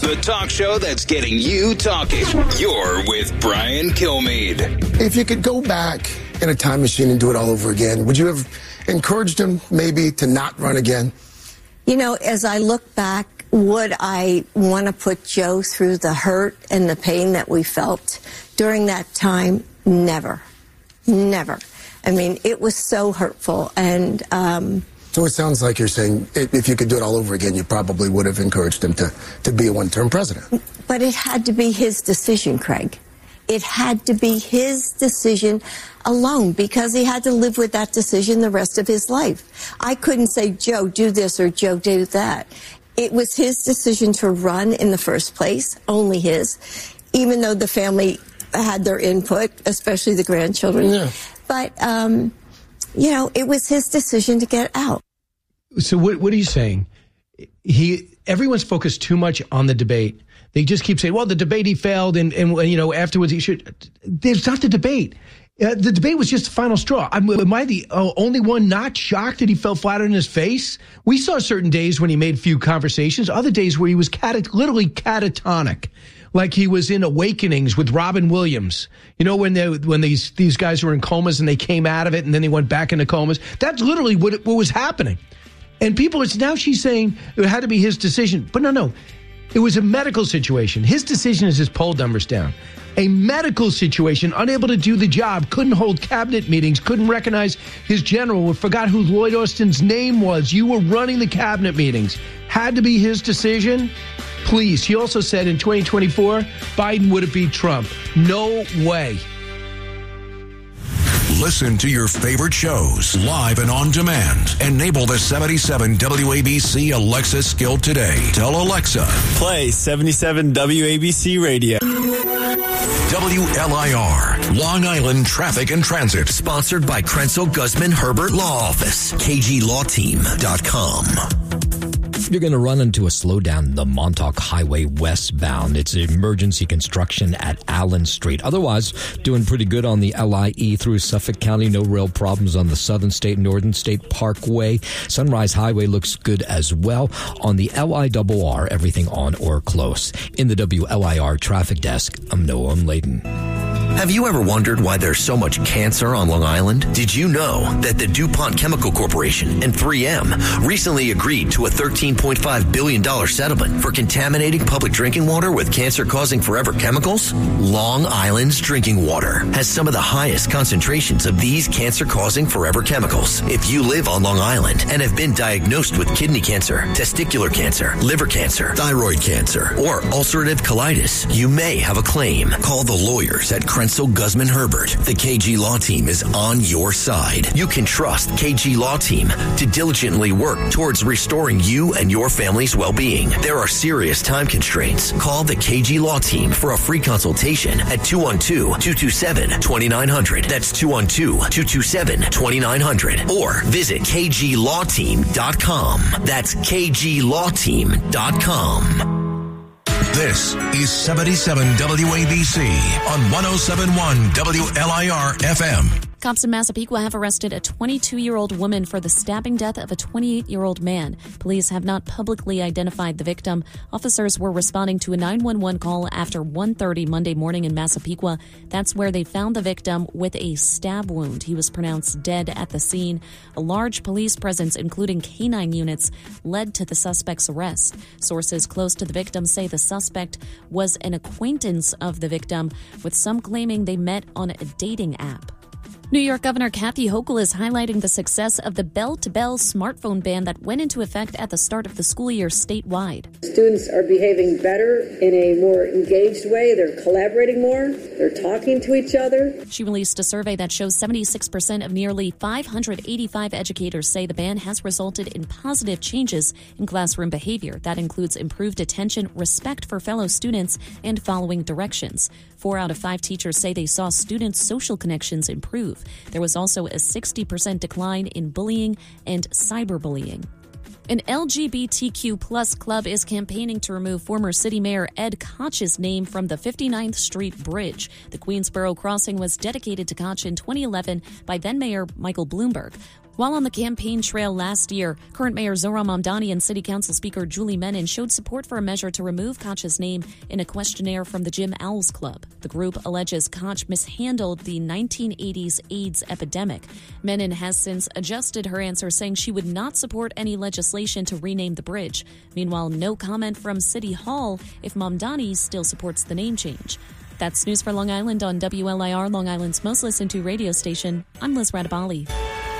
the talk show that's getting you talking. You're with Brian Kilmeade. If you could go back in a time machine and do it all over again, would you have encouraged him maybe to not run again? You know, as I look back, would I want to put Joe through the hurt and the pain that we felt during that time? Never. Never. I mean, it was so hurtful. And so it sounds like you're saying if you could do it all over again, you probably would have encouraged him to be a one-term president. But it had to be his decision, Craig. It had to be his decision alone, because he had to live with that decision the rest of his life. I couldn't say, Joe, do this or Joe, do that. It was his decision to run in the first place, only his, even though the family had their input, especially the grandchildren. Yeah. But, you know, it was his decision to get out. So what are you saying? Everyone's focused too much on the debate. They just keep saying, well, the debate he failed and you know, afterwards he should. There's not the debate. The debate was just the final straw. Am I the only one not shocked that he fell flat on his face? We saw certain days when he made few conversations, other days where he was literally catatonic, like he was in Awakenings with Robin Williams. You know, when these guys were in comas and they came out of it and then they went back into comas. That's literally what was happening. And people, now she's saying it had to be his decision. But no. It was a medical situation. His decision is his poll numbers down. A medical situation, unable to do the job, couldn't hold cabinet meetings, couldn't recognize his general, forgot who Lloyd Austin's name was. You were running the cabinet meetings. Had to be his decision. Please. He also said in 2024, Biden would have beat Trump. No way. Listen to your favorite shows live and on demand. Enable the 77 WABC Alexa skill today. Tell Alexa, play 77 WABC Radio. WLIR, Long Island Traffic and Transit. Sponsored by Krenzel Guzman Herbert Law Office. KGLawTeam.com. You're going to run into a slowdown the Montauk Highway westbound. It's emergency construction at Allen Street. Otherwise, doing pretty good on the LIE through Suffolk County. No real problems on the Southern State, Northern State Parkway. Sunrise Highway looks good as well. On the LIRR, everything on or close. In the WLIR traffic desk, I'm Noam Layden. Have you ever wondered why there's so much cancer on Long Island? Did you know that the DuPont Chemical Corporation and 3M recently agreed to a $13.5 billion settlement for contaminating public drinking water with cancer-causing forever chemicals? Long Island's drinking water has some of the highest concentrations of these cancer-causing forever chemicals. If you live on Long Island and have been diagnosed with kidney cancer, testicular cancer, liver cancer, thyroid cancer, or ulcerative colitis, you may have a claim. Call the lawyers at Krenzel Guzman Herbert. The KG Law Team is on your side. You can trust KG Law Team to diligently work towards restoring you and your family's well-being. There are serious time constraints. Call the KG Law Team for a free consultation at 212-227-2900. That's 212-227-2900. Or visit KGLawTeam.com. That's KGLawTeam.com. This is 77 WABC on 107.1 WLIR FM. Cops in Massapequa have arrested a 22-year-old woman for the stabbing death of a 28-year-old man. Police have not publicly identified the victim. Officers were responding to a 911 call after 1:30 Monday morning in Massapequa. That's where they found the victim with a stab wound. He was pronounced dead at the scene. A large police presence, including canine units, led to the suspect's arrest. Sources close to the victim say the suspect was an acquaintance of the victim, with some claiming they met on a dating app. New York Governor Kathy Hochul is highlighting the success of the bell-to-bell smartphone ban that went into effect at the start of the school year statewide. Students are behaving better in a more engaged way. They're collaborating more. They're talking to each other. She released a survey that shows 76% of nearly 585 educators say the ban has resulted in positive changes in classroom behavior. That includes improved attention, respect for fellow students, and following directions. 4 out of 5 teachers say they saw students' social connections improve. There was also a 60% decline in bullying and cyberbullying. An LGBTQ plus club is campaigning to remove former city mayor Ed Koch's name from the 59th Street Bridge. The Queensboro crossing was dedicated to Koch in 2011 by then-mayor Michael Bloomberg. While on the campaign trail last year, current Mayor Zohran Mamdani and City Council Speaker Julie Menin showed support for a measure to remove Koch's name in a questionnaire from the Jim Owls Club. The group alleges Koch mishandled the 1980s AIDS epidemic. Menin has since adjusted her answer, saying she would not support any legislation to rename the bridge. Meanwhile, no comment from City Hall if Mamdani still supports the name change. That's news for Long Island on WLIR, Long Island's most listened to radio station. I'm Liz Radabali.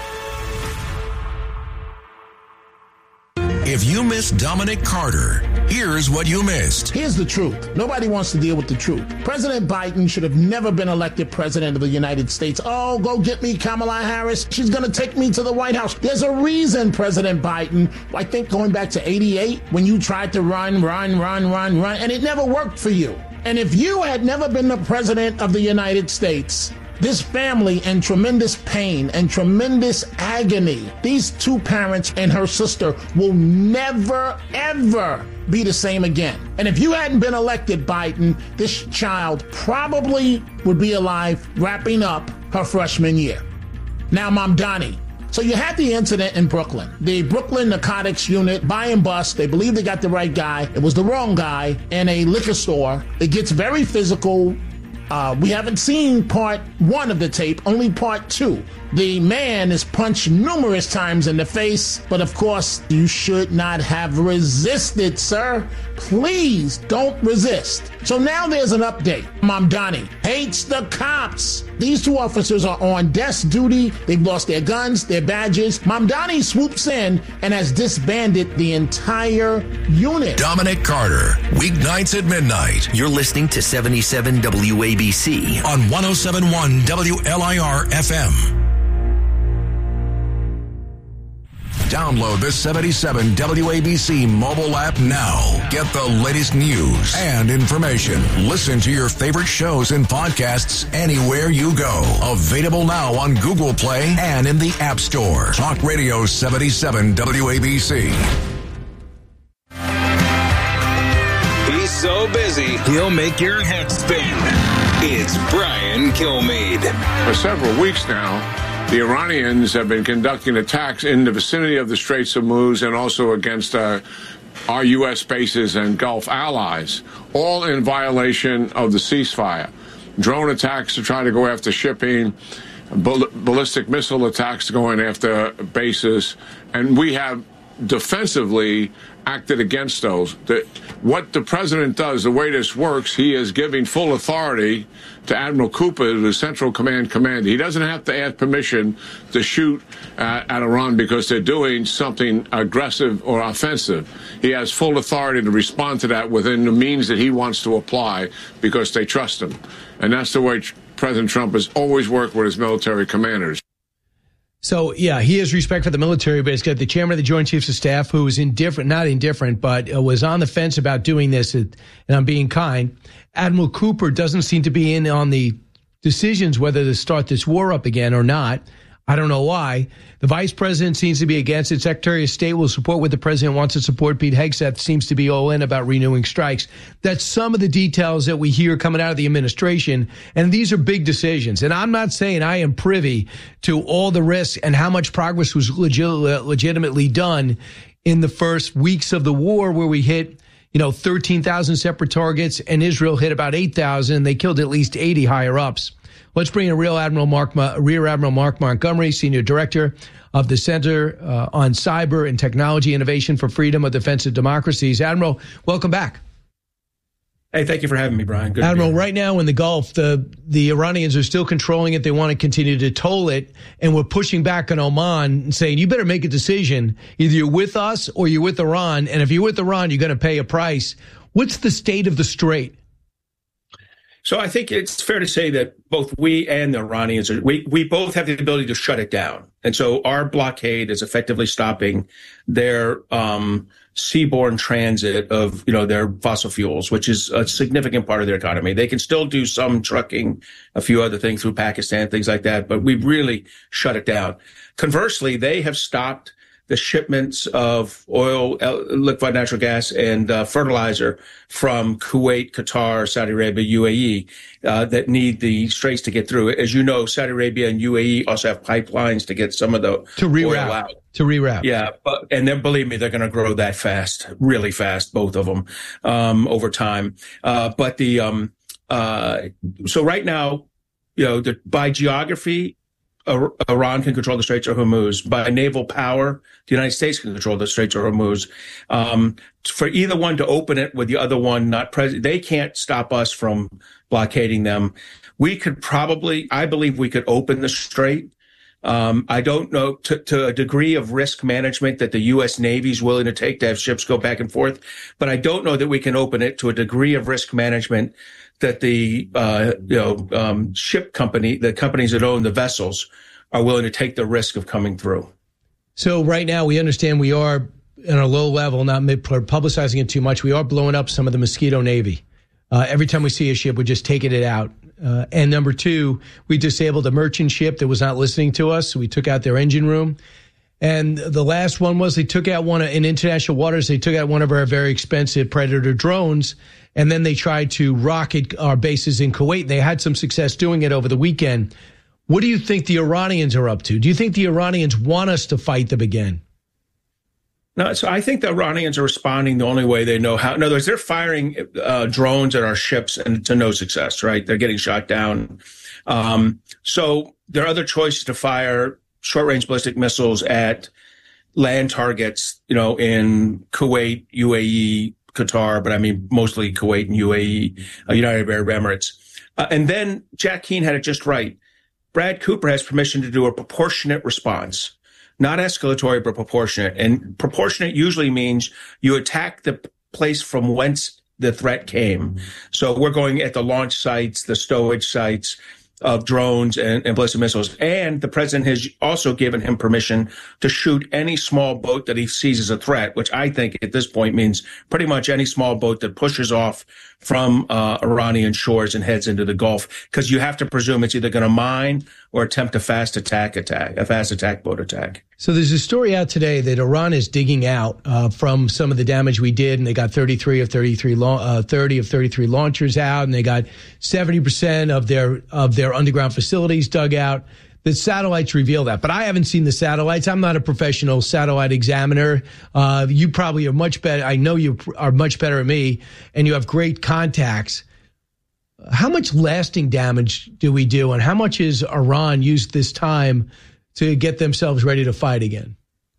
If you missed Dominic Carter, here's what you missed. Here's the truth. Nobody wants to deal with the truth. President Biden should have never been elected president of the United States. Oh, go get me Kamala Harris. She's going to take me to the White House. There's a reason, President Biden. I think going back to 88, when you tried to run, and it never worked for you. And if you had never been the president of the United States, this family in tremendous pain and tremendous agony, these two parents and her sister will never, ever be the same again. And if you hadn't been elected, Biden, this child probably would be alive wrapping up her freshman year. Now, Mamdani. So you had the incident in Brooklyn. The Brooklyn Narcotics Unit, buy and bust. They believe they got the right guy. It was the wrong guy in a liquor store. It gets very physical. We haven't seen part 1 of the tape, only part 2. The man is punched numerous times in the face, but of course, you should not have resisted, sir. Please don't resist. So now there's an update. Mamdani hates the cops. These two officers are on desk duty. They've lost their guns, their badges. Mamdani swoops in and has disbanded the entire unit. Dominic Carter, weeknights at midnight. You're listening to 77 WABC on 107.1 WLIR FM. Download the 77 WABC mobile app now. Get the latest news and information. Listen to your favorite shows and podcasts anywhere you go. Available now on Google Play and in the App Store. Talk Radio 77 WABC. He's so busy, he'll make your head spin. It's Brian Kilmeade. For several weeks now, the Iranians have been conducting attacks in the vicinity of the Straits of Hormuz and also against our U.S. bases and Gulf allies, all in violation of the ceasefire. Drone attacks to try to go after shipping, ballistic missile attacks going after bases, and we have defensively acted against those. What the president does, the way this works, he is giving full authority to Admiral Cooper, the Central Command commander. He doesn't have to ask permission to shoot at Iran because they're doing something aggressive or offensive. He has full authority to respond to that within the means that he wants to apply because they trust him. And that's the way President Trump has always worked with his military commanders. So, yeah, he has respect for the military, but he's got the chairman of the Joint Chiefs of Staff who is not indifferent, but was on the fence about doing this, and I'm being kind. Admiral Cooper doesn't seem to be in on the decisions whether to start this war up again or not. I don't know why. The vice president seems to be against it. Secretary of State will support what the president wants to support. Pete Hegseth seems to be all in about renewing strikes. That's some of the details that we hear coming out of the administration. And these are big decisions. And I'm not saying I am privy to all the risks and how much progress was legitimately done in the first weeks of the war, where we hit 13,000 separate targets and Israel hit about 8,000. They killed at least 80 higher ups. Let's bring in Rear Admiral Mark Montgomery, Senior Director of the Center on Cyber and Technology Innovation for Freedom of Defensive Democracies. Admiral, welcome back. Hey, thank you for having me, Brian. Good Admiral, right now in the Gulf, the Iranians are still controlling it. They want to continue to toll it. And we're pushing back on Oman and saying, you better make a decision. Either you're with us or you're with Iran. And if you're with Iran, you're going to pay a price. What's the state of the strait? So I think it's fair to say that both we and the Iranians, we both have the ability to shut it down. And so our blockade is effectively stopping their seaborne transit of, their fossil fuels, which is a significant part of their economy. They can still do some trucking, a few other things through Pakistan, things like that, but we've really shut it down. Conversely, they have stopped the shipments of oil, liquefied natural gas, and fertilizer from Kuwait, Qatar, Saudi Arabia, UAE that need the straits to get through. As you know, Saudi Arabia and UAE also have pipelines to get some of the oil out. To reroute. Yeah, and then believe me, they're going to grow that fast, really fast, both of them, over time. So right now, by geography, Iran can control the Straits of Hormuz. By naval power, the United States can control the Straits of Hormuz. For either one to open it with the other one not present, they can't stop us from blockading them. We could I believe we could open the strait. I don't know to a degree of risk management that the U.S. Navy is willing to take to have ships go back and forth, but I don't know that we can open it to a degree of risk management that the ship company, the companies that own the vessels, are willing to take the risk of coming through. So right now we understand we are on a low level, not publicizing it too much. We are blowing up some of the Mosquito Navy. Every time we see a ship, we're just taking it out. And number two, we disabled a merchant ship that was not listening to us. So we took out their engine room. And the last one was they took out in international waters. They took out one of our very expensive Predator drones. And then they tried to rocket our bases in Kuwait. They had some success doing it over the weekend. What do you think the Iranians are up to? Do you think the Iranians want us to fight them again? No, so I think the Iranians are responding the only way they know how. In other words, they're firing drones at our ships and to no success, right? They're getting shot down. So there are other choices to fire short-range ballistic missiles at land targets, in Kuwait, UAE, Qatar, but I mean mostly Kuwait and UAE, United Arab Emirates. And then Jack Keane had it just right. Brad Cooper has permission to do a proportionate response. Not escalatory, but proportionate. And proportionate usually means you attack the place from whence the threat came. So we're going at the launch sites, the stowage sites of drones and ballistic missiles. And the president has also given him permission to shoot any small boat that he sees as a threat, which I think at this point means pretty much any small boat that pushes off from Iranian shores and heads into the Gulf, because you have to presume it's either going to mine or attempt a fast attack boat attack. So there's a story out today that Iran is digging out from some of the damage we did, and they got 30 of 33 launchers out, and they got 70% of their underground facilities dug out. The satellites reveal that, but I haven't seen the satellites. I'm not a professional satellite examiner. You probably are much better. I know you are much better than me, and you have great contacts. How much lasting damage do we do, and how much has Iran used this time to get themselves ready to fight again?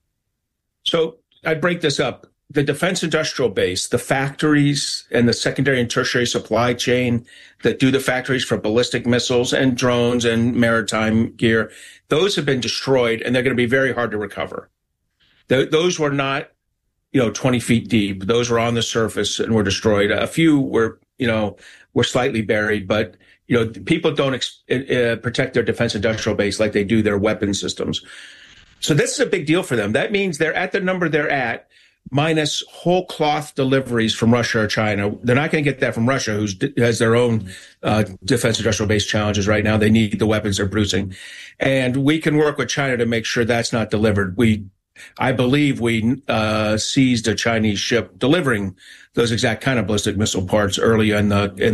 So I'd break this up. The defense industrial base, the factories and the secondary and tertiary supply chain that do the factories for ballistic missiles and drones and maritime gear, those have been destroyed, and they're going to be very hard to recover. Those were not, 20 feet deep. Those were on the surface and were destroyed. A few were slightly buried, but people don't protect their defense industrial base like they do their weapon systems. So this is a big deal for them. That means they're at the number they're at, minus whole cloth deliveries from Russia or China. They're not going to get that from Russia, who has their own defense industrial base challenges right now. They need the weapons they're producing. And we can work with China to make sure that's not delivered. I believe we seized a Chinese ship delivering those exact kind of ballistic missile parts early in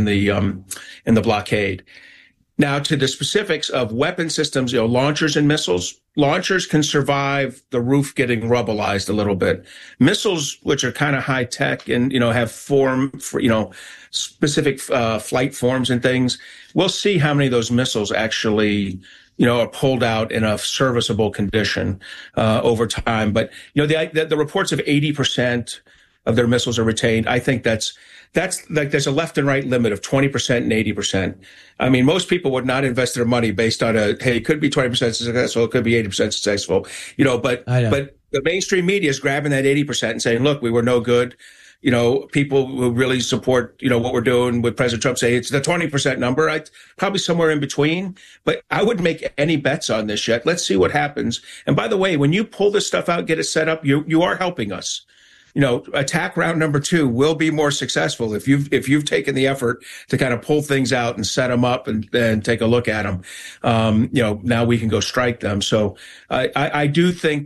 the blockade. Now, to the specifics of weapon systems, launchers and missiles. Launchers can survive the roof getting rubbleized a little bit. Missiles, which are kind of high tech and have form for specific flight forms and things, we'll see how many of those missiles actually are pulled out in a serviceable condition over time. But the reports of 80% of their missiles are retained. I think that's like there's a left and right limit of 20% and 80%. I mean, most people would not invest their money based on it could be 20% successful, it could be 80% successful, but the mainstream media is grabbing that 80% and saying, look, we were no good. People who really support, what we're doing with President Trump say it's the 20% number. Probably somewhere in between, but I wouldn't make any bets on this yet. Let's see what happens. And by the way, when you pull this stuff out, get it set up, you are helping us. Attack round number 2 will be more successful if you've taken the effort to kind of pull things out and set them up and take a look at them. Now we can go strike them. So I do think that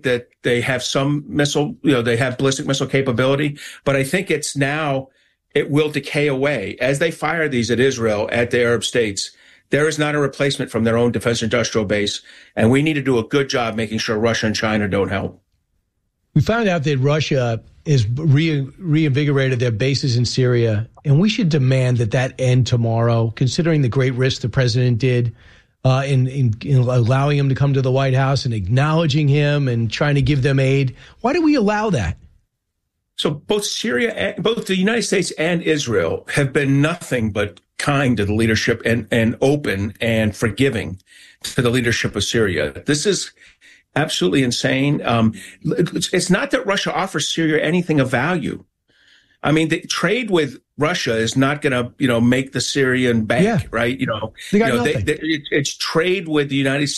They have some missile, they have ballistic missile capability, but I think it will decay away as they fire these at Israel, at the Arab states. There is not a replacement from their own defense industrial base, and we need to do a good job making sure Russia and China don't help. We found out that Russia has reinvigorated their bases in Syria, and we should demand that end tomorrow, considering the great risk the president did in allowing him to come to the White House and acknowledging him and trying to give them aid. Why do we allow that? So both the United States and Israel have been nothing but kind to the leadership and open and forgiving to the leadership of Syria. This is absolutely insane. It's not that Russia offers Syria anything of value. I mean, the trade with Russia is not going to, make the Syrian bank, right? They got nothing. It's trade with the United States.